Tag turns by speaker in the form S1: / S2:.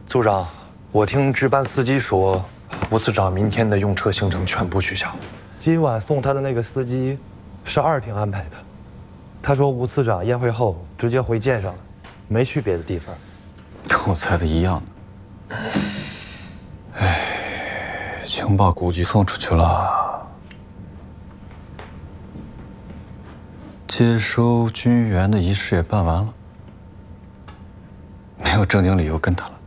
S1: 组长，我听值班司机说，吴次长明天的用车行程全部取消。今晚送他的那个司机是2厅安排的。他说吴次长宴会后直接回舰上了，没去别的地方。
S2: 跟我猜的一样的。哎，情报估计送出去了，接收军援的仪式也办完了，没有正经理由跟他了。